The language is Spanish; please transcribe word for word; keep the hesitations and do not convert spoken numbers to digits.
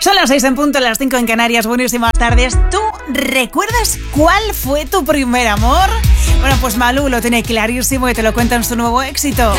Son las seis en punto, las cinco en Canarias. Buenísimas tardes. ¿Tú recuerdas cuál fue tu primer amor? Bueno, pues Malú lo tiene clarísimo y te lo cuenta en su nuevo éxito.